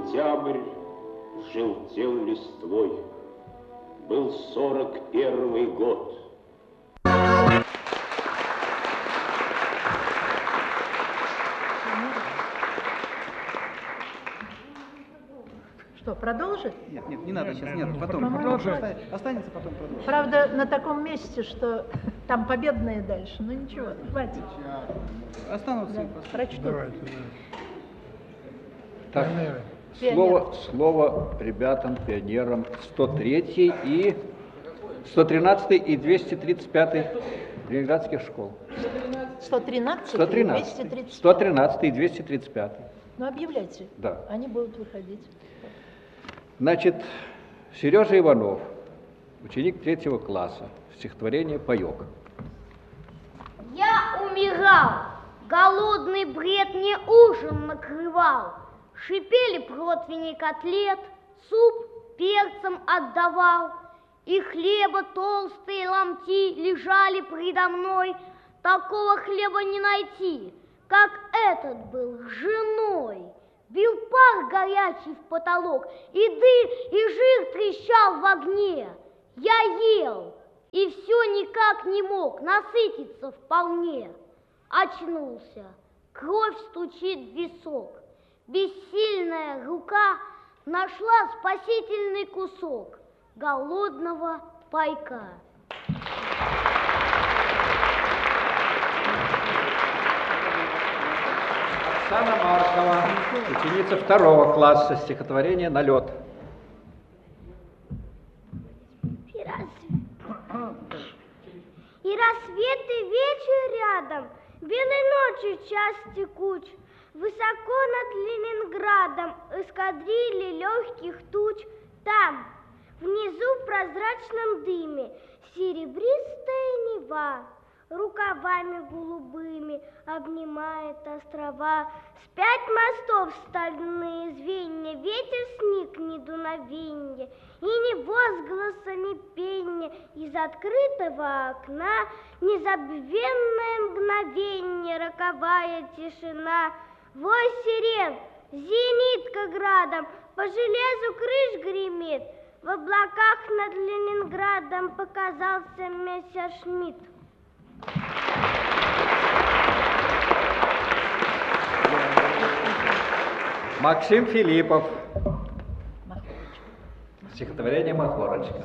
сентябрь желтел листвой. Был 41-й год. Что, продолжить? Нет, не надо сейчас, нет, потом. Останется, потом продолжим. Правда, на таком месте, что там победные дальше, но ничего, хватит. Останутся. Да, прочту. Давайте, да. Так, Пионер. слово ребятам, пионерам 103 и 113 и 235 ленинградских школ. 113, 113, 235. 113 и 235. Ну, объявляйте. Да. Они будут выходить. Значит, Сережа Иванов, ученик 3 класса, стихотворение «Паёк». Я умирал, голодный бред мне ужин накрывал. Шипели противни котлет, суп перцем отдавал. И хлеба толстые ломти лежали предо мной. Такого хлеба не найти, как этот был с женой. Бил пар горячий в потолок, и дым, и жир трещал в огне. Я ел, и все никак не мог насытиться вполне. Очнулся, кровь стучит в висок. Бессильная рука нашла спасительный кусок голодного пайка. Оксана Маркова, ученица 2 класса, стихотворение «Налет». И рассвет, и вечер рядом, белой ночью час текуч. Высоко над Ленинградом эскадрильи легких туч. Там, внизу в прозрачном дыме, серебристая Нева рукавами голубыми обнимает острова. С 5 мостов стальные звенья, ветер сник ни дуновенья, и ни возгласа, ни пения из открытого окна, незабвенное мгновенье, роковая тишина. Вой сирен, зенитка градом, по железу крыш гремит. В облаках над Ленинградом показался мессершмитт. Максим Филиппов, стихотворение «Махорочка».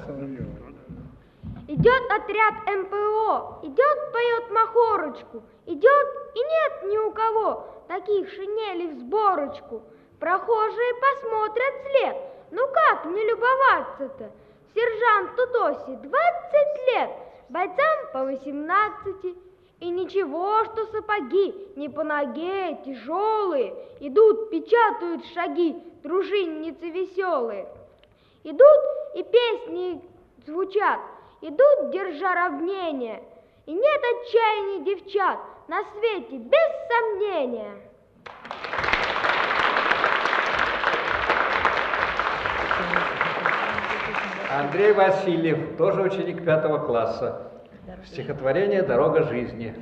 Идет отряд МПО, идет, поет Махорочку, идет, и нет ни у кого таких шинелей в сборочку. Прохожие посмотрят след, ну как не любоваться-то? Сержанту Тоси 20 лет, бойцам по 18. И ничего, что сапоги не по ноге, тяжелые, идут, печатают шаги, дружинницы веселые. Идут, и песни звучат, идут, держа равнение. И нет отчаяния девчат на свете, без сомнения. Андрей Васильев, тоже ученик 5 класса. Стихотворение «Дорога жизни».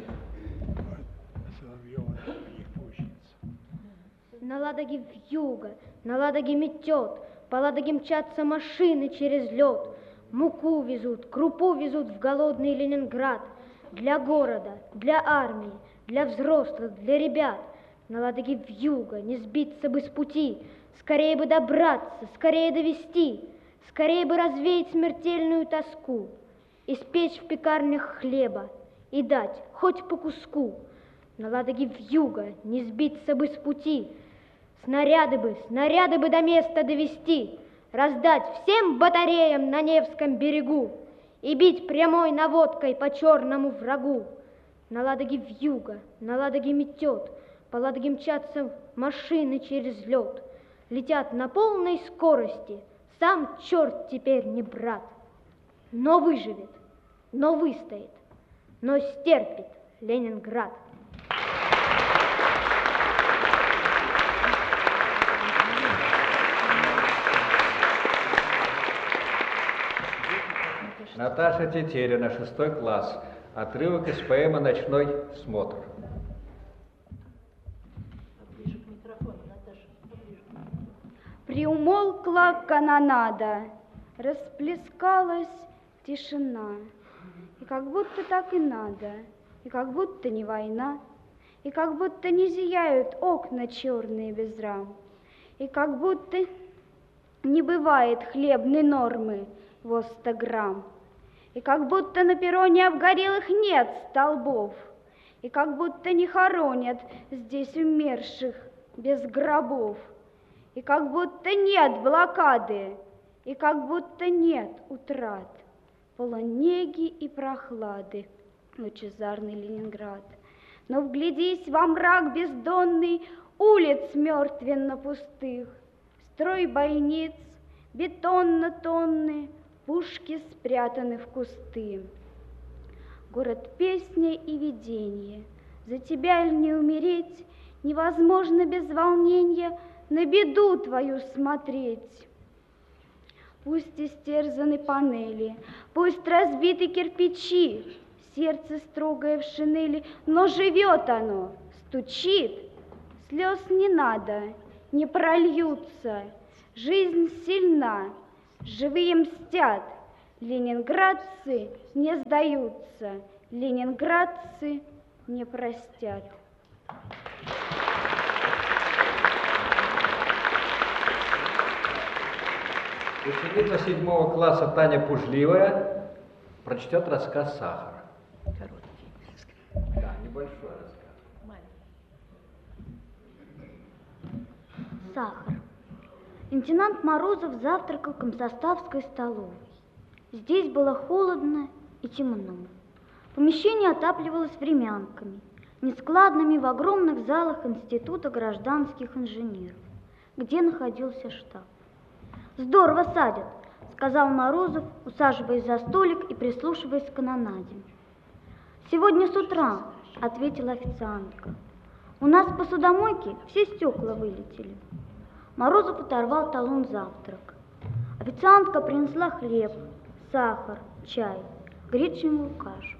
На Ладоге вьюга, на Ладоге метет, по Ладоге мчатся машины через лед. Муку везут, крупу везут в голодный Ленинград. Для города, для армии, для взрослых, для ребят. На Ладоге вьюга, не сбиться бы с пути, скорее бы добраться, скорее довести, скорее бы развеять смертельную тоску, испечь в пекарнях хлеба и дать хоть по куску. На Ладоге вьюга, не сбиться бы с пути, снаряды бы до места довести, раздать всем батареям на Невском берегу и бить прямой наводкой по черному врагу. На Ладоге вьюга, на Ладоге метет, по Ладоге мчатся машины через лед, летят на полной скорости, сам черт теперь не брат. Но выживет, но выстоит, но стерпит Ленинград. Наташа Тетерина, 6 класс. Отрывок из поэмы «Ночной смотр». Приумолкла канонада, расплескалась тишина. И как будто так и надо, и как будто не война, и как будто не зияют окна черные без рам, и как будто не бывает хлебной нормы во 100 грамм, и как будто на перроне обгорелых нет столбов, и как будто не хоронят здесь умерших без гробов, и как будто нет блокады, и как будто нет утрат, полон неги и прохлады лучезарный Ленинград. Но вглядись во мрак бездонный улиц мертвенно пустых, строй бойниц, бетонно-тонны, пушки спрятаны в кусты. Город песня и видение, за тебя ль не умереть, невозможно без волнения на беду твою смотреть. Пусть истерзаны панели, пусть разбиты кирпичи, сердце строгое в шинели, но живет оно, стучит. Слез не надо, не прольются, жизнь сильна, живые мстят, ленинградцы не сдаются, ленинградцы не простят. Ученица 7 класса Таня Пужливая прочтет рассказ «Сахар». Короткий. Да, небольшой рассказ. Сахар. Лейтенант Морозов завтракал в комсоставской столовой. Здесь было холодно и темно. Помещение отапливалось времянками, нескладными в огромных залах Института гражданских инженеров, где находился штаб. «Здорово садят», — сказал Морозов, усаживаясь за столик и прислушиваясь к канонаде. «Сегодня с утра», — ответила официантка. «У нас в посудомойке все стекла вылетели». Морозов оторвал талон завтрак. Официантка принесла хлеб, сахар, чай, гречневую кашу.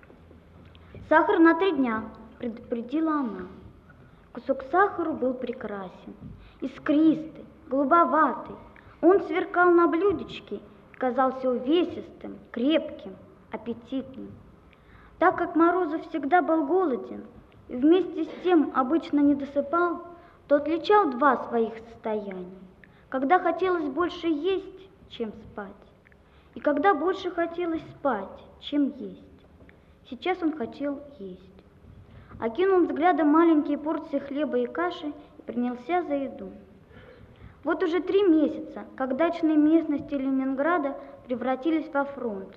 «Сахар на 3 дня», — предупредила она. Кусок сахара был прекрасен, искристый, голубоватый. Он сверкал на блюдечке и казался увесистым, крепким, аппетитным. Так как Морозов всегда был голоден и вместе с тем обычно не досыпал, то отличал 2 своих состояния. Когда хотелось больше есть, чем спать, и когда больше хотелось спать, чем есть. Сейчас он хотел есть. Окинул взглядом маленькие порции хлеба и каши и принялся за еду. Вот уже 3 месяца, как дачные местности Ленинграда превратились во фронт,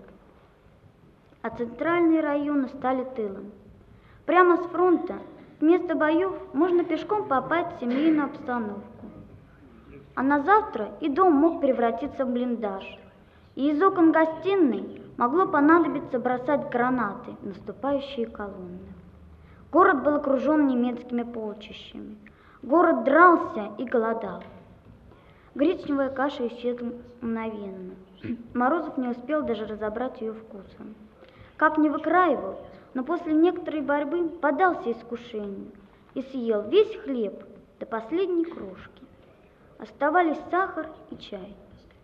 а центральные районы стали тылом. Прямо с фронта, вместо боев, можно пешком попасть в семейную обстановку. А на завтра и дом мог превратиться в блиндаж, и из окон гостиной могло понадобиться бросать гранаты в наступающие колонны. Город был окружен немецкими полчищами. Город дрался и голодал. Гречневая каша исчезла мгновенно. Морозов не успел даже разобрать ее вкусом. Как не выкраивал, но после некоторой борьбы поддался искушению и съел весь хлеб до последней крошки. Оставались сахар и чай.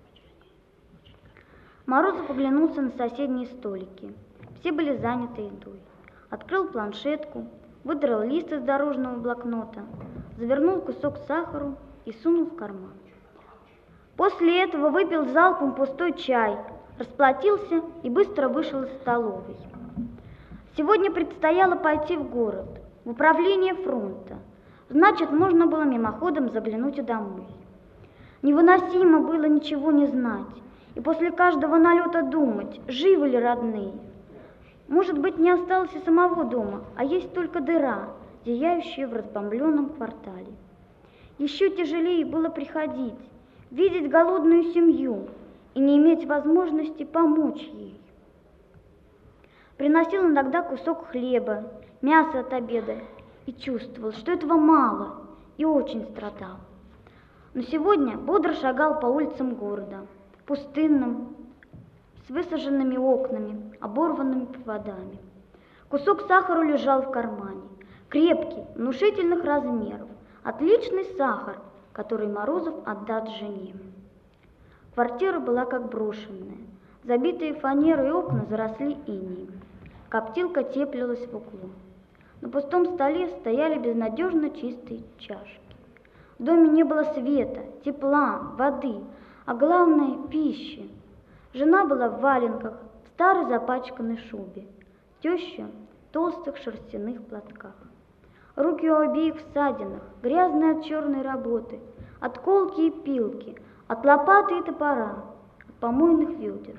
Морозов оглянулся на соседние столики. Все были заняты едой. Открыл планшетку, выдрал лист из дорожного блокнота, завернул кусок сахара и сунул в карман. После этого выпил залпом пустой чай, расплатился и быстро вышел из столовой. Сегодня предстояло пойти в город, в управление фронта. Значит, можно было мимоходом заглянуть домой. Невыносимо было ничего не знать, и после каждого налета думать, живы ли родные. Может быть, не осталось и самого дома, а есть только дыра, зияющая в разбомбленном квартале. Еще тяжелее было приходить, видеть голодную семью и не иметь возможности помочь ей. Приносил иногда кусок хлеба, мясо от обеда и чувствовал, что этого мало, и очень страдал. Но сегодня бодро шагал по улицам города, пустынным, с высаженными окнами, оборванными проводами. Кусок сахара лежал в кармане, крепкий, внушительных размеров, отличный сахар, который Морозов отдаст жене. Квартира была как брошенная. Забитые фанерой окна заросли инеем. Коптилка теплилась в углу. На пустом столе стояли безнадежно чистые чашки. В доме не было света, тепла, воды, а главное – пищи. Жена была в валенках, в старой запачканной шубе, теща в толстых шерстяных платках. Руки у обеих в ссадинах, грязные от черной работы, от колки и пилки, от лопаты и топора, от помойных ведер.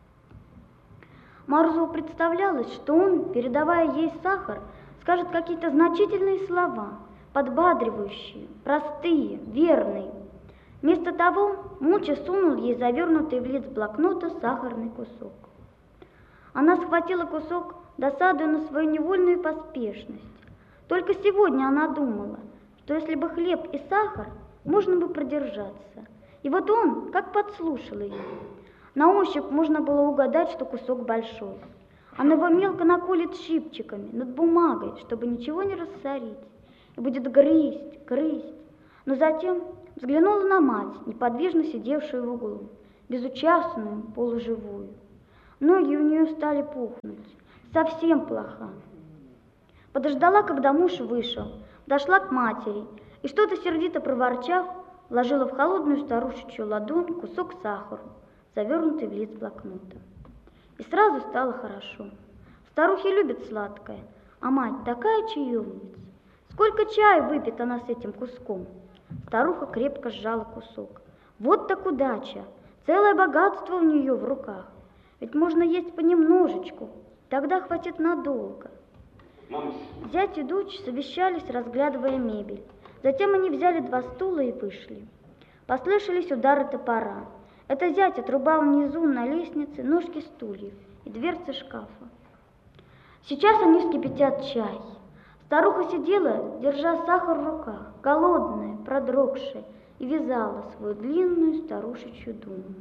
Морозову представлялось, что он, передавая ей сахар, скажет какие-то значительные слова, подбадривающие, простые, верные. Вместо того молча сунул ей завернутый в лист блокнота сахарный кусок. Она схватила кусок, досадуя на свою невольную поспешность. Только сегодня она думала, что если бы хлеб и сахар, можно бы продержаться. И вот он как подслушал ее. На ощупь можно было угадать, что кусок большой. Она его мелко наколет щипчиками над бумагой, чтобы ничего не рассорить, и будет грызть, грызть. Но затем взглянула на мать, неподвижно сидевшую в углу, безучастную, полуживую. Ноги у нее стали пухнуть, совсем плохо. Подождала, когда муж вышел, дошла к матери и, что-то сердито проворчав, вложила в холодную старушечью ладонь кусок сахара, завернутый в лист блокнота. И сразу стало хорошо. Старухи любят сладкое, а мать такая чаевница. Сколько чая выпьет она с этим куском? Старуха крепко сжала кусок. Вот так удача! Целое богатство у нее в руках. Ведь можно есть понемножечку, тогда хватит надолго. Зять и дочь совещались, разглядывая мебель. Затем они взяли 2 стула и вышли. Послышались удары топора. Это зять отрубал внизу на лестнице ножки стульев и дверцы шкафа. Сейчас они вскипятят чай. Старуха сидела, держа сахар в руках, голодная, продрогшая, и вязала свою длинную старушечью думу.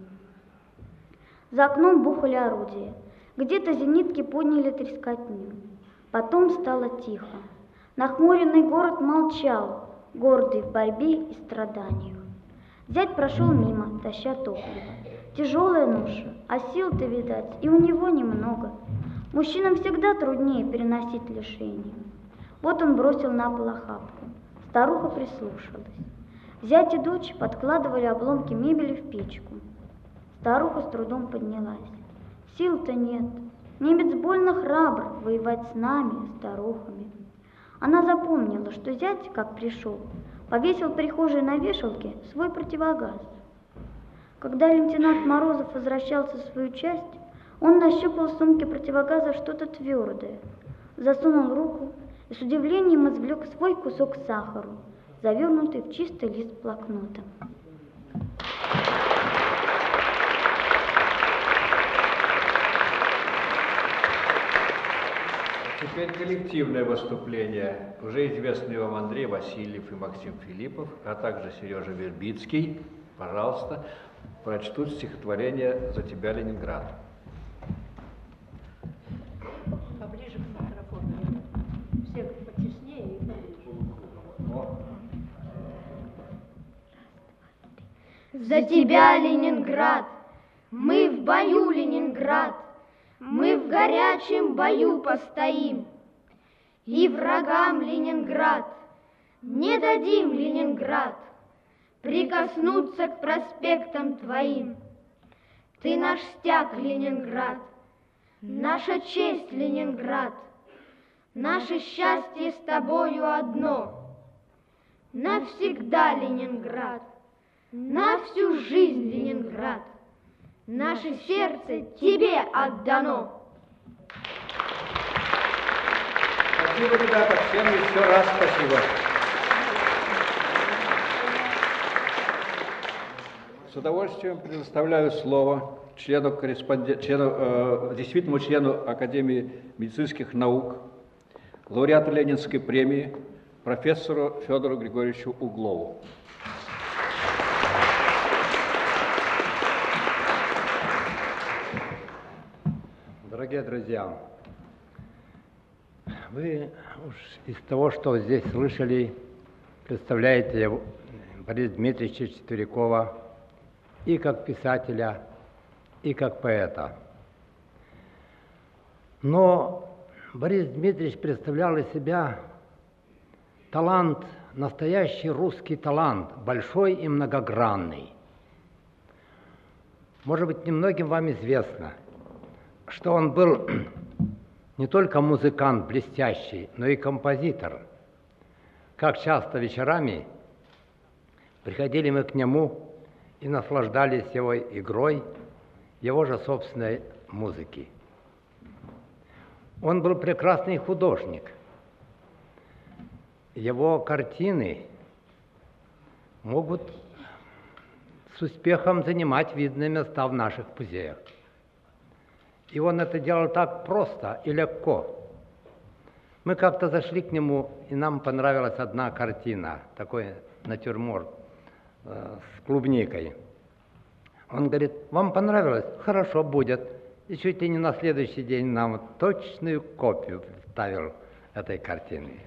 За окном бухали орудия. Где-то зенитки подняли трескотню. Потом стало тихо. Нахмуренный город молчал, гордый в борьбе и страданиях. Зять прошел мимо, таща топливо. Тяжелая ноша, а сил-то, видать, и у него немного. Мужчинам всегда труднее переносить лишения. Вот он бросил на пол охапку. Старуха прислушалась. Зять и дочь подкладывали обломки мебели в печку. Старуха с трудом поднялась. Сил-то нет. Немец больно храбр воевать с нами, старухами. Она запомнила, что зять, как пришел, повесил в прихожей на вешалке свой противогаз. Когда лейтенант Морозов возвращался в свою часть, он нащупал в сумке противогаза что-то твердое, засунул руку и с удивлением извлек свой кусок сахара, завернутый в чистый лист блокнота. Теперь коллективное выступление. Уже известные вам Андрей Васильев и Максим Филиппов, а также Сережа Вербицкий, пожалуйста, прочтут стихотворение «За тебя, Ленинград». Поближе к микрофону. Все потеснее и поближе. За тебя, Ленинград! Мы в бою, Ленинград! Мы в горячем бою постоим, и врагам, Ленинград, не дадим, Ленинград, прикоснуться к проспектам твоим. Ты наш стяг, Ленинград, наша честь, Ленинград, наше счастье с тобою одно. Навсегда, Ленинград, на всю жизнь, Ленинград, наше сердце тебе отдано. Спасибо, ребята, всем еще раз спасибо. С удовольствием предоставляю слово действительному члену Академии медицинских наук, лауреату Ленинской премии, профессору Федору Григорьевичу Углову. Дорогие друзья, вы уж из того, что здесь слышали, представляете Бориса Дмитриевича Четверякова и как писателя, и как поэта. Но Борис Дмитриевич представлял из себя талант, настоящий русский талант, большой и многогранный. Может быть, немногим вам известно, что он был не только музыкант блестящий, но и композитор. Как часто вечерами приходили мы к нему и наслаждались его игрой, его же собственной музыки. Он был прекрасный художник. Его картины могут с успехом занимать видные места в наших музеях. И он это делал так просто и легко. Мы как-то зашли к нему, и нам понравилась одна картина, такой натюрморт с клубникой. Он говорит: вам понравилось? Хорошо, будет. И чуть ли не на следующий день нам точную копию ставил этой картины.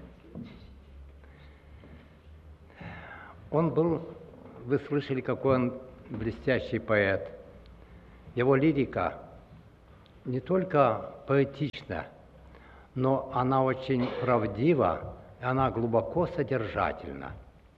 Он был, вы слышали, какой он блестящий поэт. Его лирика не только поэтична, но она очень правдива, и она глубоко содержательна.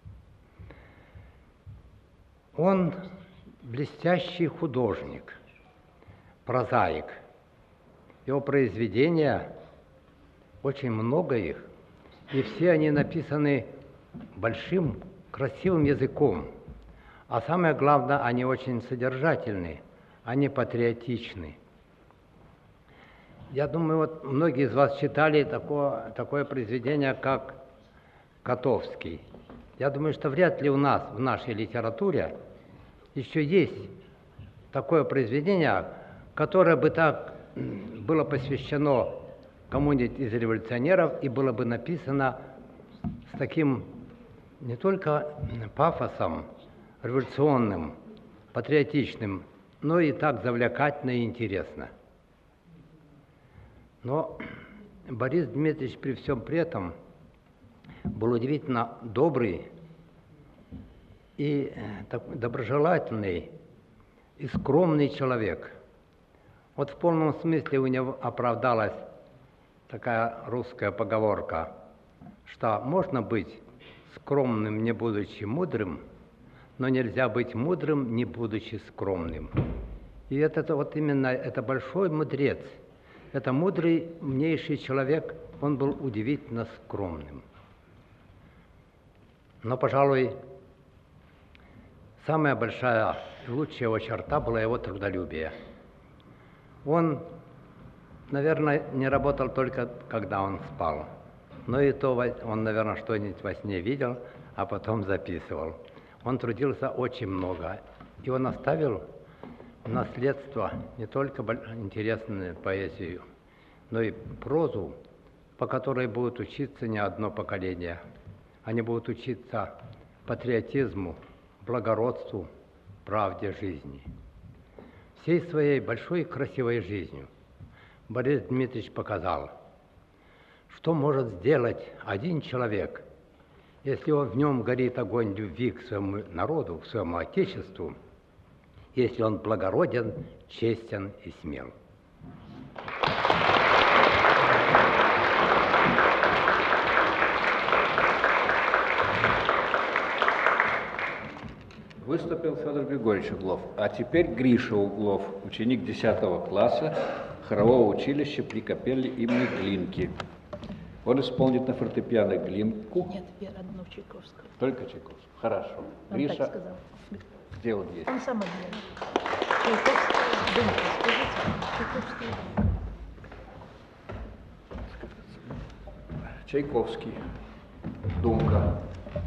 Он блестящий художник, прозаик. Его произведения, очень много их, и все они написаны большим, красивым языком. А самое главное, они очень содержательны, они патриотичны. Я думаю, вот многие из вас читали такое произведение, как Котовский. Я думаю, что вряд ли у нас, в нашей литературе, еще есть такое произведение, которое бы так было посвящено кому-нибудь из революционеров и было бы написано с таким не только пафосом революционным, патриотичным, но и так завлекательно и интересно. Но Борис Дмитриевич при всем при этом был удивительно добрый и доброжелательный и скромный человек. Вот в полном смысле у него оправдалась такая русская поговорка, что можно быть скромным, не будучи мудрым, но нельзя быть мудрым, не будучи скромным. И это вот именно, это большой мудрец, это мудрый, умнейший человек, он был удивительно скромным. Но, пожалуй, самая большая и лучшая его черта была его трудолюбие. Он, наверное, не работал только, когда он спал, но и то он, наверное, что-нибудь во сне видел, а потом записывал. Он трудился очень много, и он оставил в наследство не только интересную поэзию, но и прозу, по которой будут учиться не одно поколение. Они будут учиться патриотизму, благородству, правде жизни. Всей своей большой и красивой жизнью Борис Дмитриевич показал, что может сделать один человек, если в нем горит огонь любви к своему народу, к своему отечеству, если он благороден, честен и смел. Выступил Федор Григорьевич Углов, а теперь Гриша Углов, ученик 10 класса хорового училища при капелле имени Глинки. Он исполнит на фортепиано Глинку. Нет, одну Чайковскую. Только Чайковскую. Хорошо. Он Гриша, так сказал. где он есть? Он сам отбил. Чайковская, Думка, скажите. Чайковская. Чайковский. Думка.